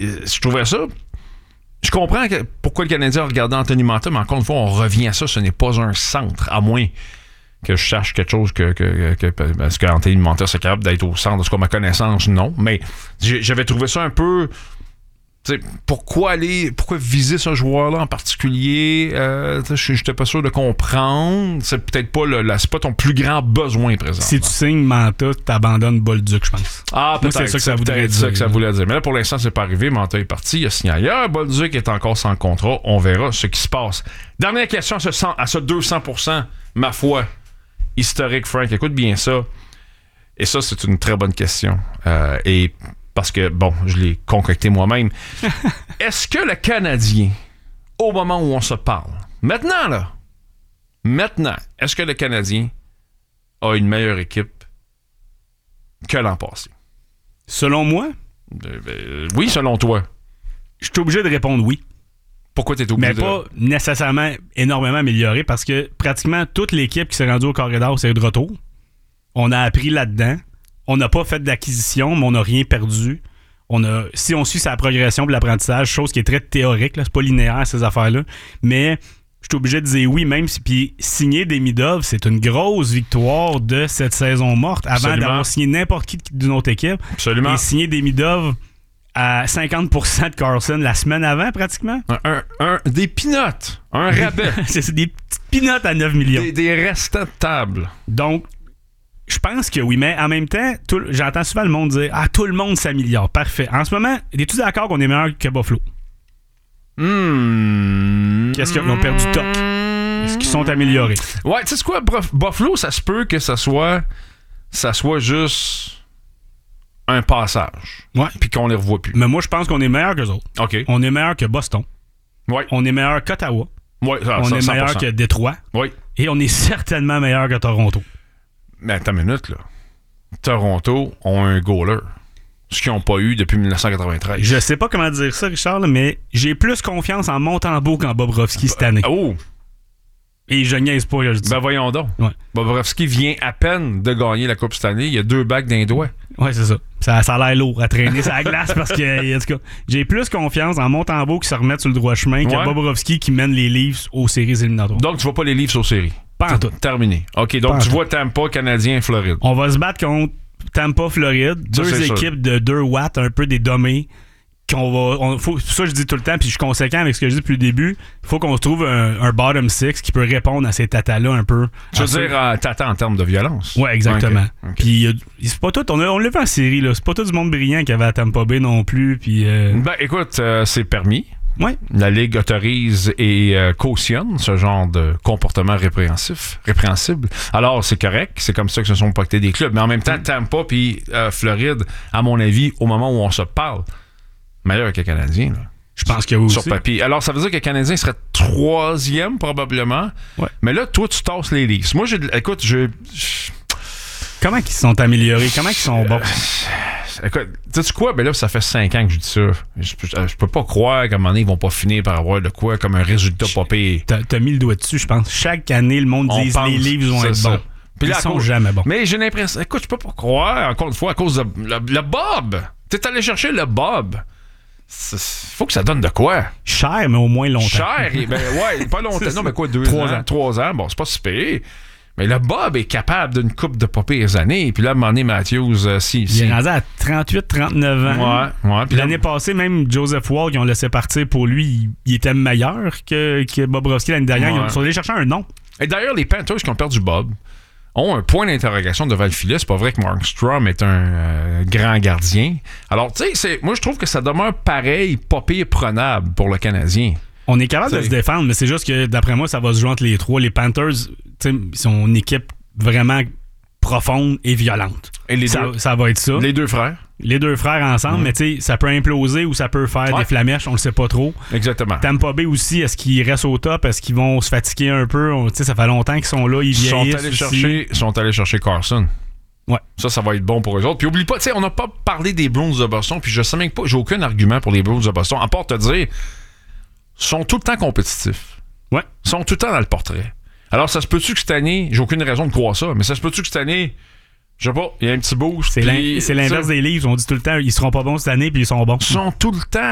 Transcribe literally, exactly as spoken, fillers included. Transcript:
je trouvais ça... Je comprends que, pourquoi le Canadien a regardé Anthony Mantha, mais encore une fois, on revient à ça. Ce n'est pas un centre, à moins que je cherche quelque chose que... que, que parce qu'Anthony Mantha, c'est capable d'être au centre. En tout cas, ma connaissance, non. Mais j'avais trouvé ça un peu... T'sais, pourquoi aller, pourquoi viser ce joueur-là en particulier? Euh, je n'étais pas sûr de comprendre. C'est peut-être pas le, la, c'est pas ton plus grand besoin présent. Si tu signes Mantha, tu abandonnes Bolduc, je pense. Ah, peut-être. Moi, c'est ça que ça voudrait dire. ça que ça voulait dire. Mais là, pour l'instant, c'est pas arrivé. Mantha est parti. Il a signé ailleurs. Bolduc est encore sans contrat. On verra ce qui se passe. Dernière question à ce, cent, à ce deux cents pour cent, ma foi, historique, Frank. Écoute bien ça. Et ça, c'est une très bonne question. Euh, et parce que, bon, je l'ai concocté moi-même. Est-ce que le Canadien, au moment où on se parle, maintenant, là, maintenant, est-ce que le Canadien a une meilleure équipe que l'an passé? Selon moi? Euh, euh, oui, selon toi. Je suis obligé de répondre oui. Pourquoi tu es obligé Mais de... pas nécessairement énormément amélioré, parce que pratiquement toute l'équipe qui s'est rendue au corridor, c'est de retour. On a appris là-dedans. On n'a pas fait d'acquisition, mais on n'a rien perdu. On a, si on suit sa progression et l'apprentissage, chose qui est très théorique, là, c'est pas linéaire ces affaires-là, mais je suis obligé de dire oui, même si puis signer Demidov, c'est une grosse victoire de cette saison morte avant Absolument. D'avoir signé n'importe qui d'une autre équipe. Absolument. Et signer Demidov à cinquante pour cent de Carlson la semaine avant, pratiquement. Un, un, un, des peanuts, un rabais. c'est, c'est des petites peanuts à neuf millions. Des, des restants de table. Donc, je pense que oui, mais en même temps, tout, j'entends souvent le monde dire « Ah, tout le monde s'améliore. » Parfait. En ce moment, es-tu d'accord qu'on est meilleur que Buffalo? Mmh. Qu'est-ce qu'ils ont perdu toc? Est-ce qu'ils sont améliorés? Ouais, tu sais quoi, Buffalo, ça se peut que ça soit ça soit juste un passage. Ouais. Puis qu'on les revoit plus. Mais moi, je pense qu'on est meilleur qu'eux autres. OK. On est meilleur que Boston. Ouais. On est meilleur qu'Ottawa. Ouais, ça, on ça, est cent pour cent. meilleur que Détroit. Oui. Et on est certainement meilleur que Toronto. Mais attends une minute, là. Toronto ont un goaler. Ce qu'ils n'ont pas eu depuis dix-neuf cent quatre-vingt-treize. Je sais pas comment dire ça, Richard, là, mais j'ai plus confiance en Montembeault qu'en Bobrovski cette année. Oh! Et je niaise pas, je dis. Ben voyons donc. Ouais. Bobrovski vient à peine de gagner la Coupe cette année. Il y a deux bagues d'un doigt. Ouais, c'est ça. Ça. Ça a l'air lourd à traîner sur la glace parce que, en tout cas, j'ai plus confiance en Montembeault qui se remet sur le droit chemin que ouais. Bobrovski qui mène les Leafs aux séries éliminatoires. Donc, tu vois pas les Leafs aux séries? Pas en tout. Terminé. OK, donc pas tu vois Tampa, Canadien, Floride. On va se battre contre Tampa, Floride. Ça, deux équipes sûr. De deux watts, un peu des dommés. Qu'on va, on, faut, ça, je dis tout le temps, puis je suis conséquent avec ce que je dis depuis le début. Il faut qu'on se trouve un, un bottom six qui peut répondre à ces tatas-là un peu. Tu veux dire euh, tata en termes de violence? Ouais, exactement. Okay, okay. Puis, euh, c'est pas tout, on, a, on l'a vu en série, là. C'est pas tout du monde brillant qui avait à Tampa Bay non plus. Puis, euh... Ben, écoute, euh, c'est permis. Ouais. La Ligue autorise et euh, cautionne ce genre de comportement répréhensif, répréhensible. Alors, c'est correct. C'est comme ça que se sont pactés des clubs. Mais en même temps, Tampa puis euh, Floride, à mon avis, au moment où on se parle, meilleur que le Canadien. Là. Je pense que oui Sur aussi. papier. Alors, ça veut dire que le Canadien serait troisième, probablement. Ouais. Mais là, toi, tu tasses les Leafs. Moi, j'ai, écoute, je... je... Comment ils se sont améliorés? Comment ils sont bons? Euh, écoute, sais-tu quoi? Ben là, ça fait cinq ans que je dis ça. Je, je, je peux pas croire qu'à un moment donné, ils vont pas finir par avoir de quoi comme un résultat pas pire. T'as, t'as mis le doigt dessus, je pense. Chaque année, le monde dit que les Leafs vont être bons. Puis là, ils sont cause... jamais bons. Mais j'ai l'impression... Écoute, je peux pas croire, encore une fois, à cause de le, le Bob. T'es allé chercher le Bob. Il faut que ça donne de quoi? Cher, mais au moins longtemps. Cher, ben ouais, pas longtemps. Non, mais quoi, deux Trois ans, ans. Trois ans, bon, c'est pas si pire. Mais le Bob est capable d'une coupe de pas pires années. Puis là, à un moment donné, Matthews, euh, si, il si. est rendu à trente-huit trente-neuf ans. Ouais, ouais. Puis l'année là... passée, même Joseph Wall, qui ont laissé partir pour lui, il, il était meilleur que, que Bobrovski l'année dernière. Ouais. Ils sont allés chercher un nom. Et d'ailleurs, les Panthers qui ont perdu Bob ont un point d'interrogation devant le filet. C'est pas vrai que Markstrom est un euh, grand gardien. Alors, tu sais, moi, je trouve que ça demeure pareil, pas pire prenable pour le Canadien. On est capable t'sais. de se défendre, mais c'est juste que, d'après moi, ça va se jouer entre les trois. Les Panthers, ils sont une équipe vraiment profonde et violente. Et les ça, deux, ça va être ça. Les deux frères. Les deux frères ensemble, mmh. mais tu sais, ça peut imploser ou ça peut faire ouais. des flamèches, on le sait pas trop. Exactement. Tampa Bay aussi, est-ce qu'ils restent au top? Est-ce qu'ils vont se fatiguer un peu? Tu sais, ça fait longtemps qu'ils sont là, ils vieillissent sont allés chercher, sont allés chercher Carson. Ouais. Ça, ça va être bon pour eux autres. Puis oublie pas, tu sais, on n'a pas parlé des Bruins de Boston, puis je sais même pas, j'ai aucun argument pour les Bruins de Boston, à part te dire, sont tout le temps compétitifs. Ouais. Sont tout le temps dans le portrait. Alors, ça se peut-tu que cette année, j'ai aucune raison de croire ça, mais ça se peut-tu que cette année, je sais pas, il y a un petit boost. C'est, l'in- c'est l'inverse des Leafs. On dit tout le temps, ils seront pas bons cette année, puis ils sont bons. Ils sont tout le temps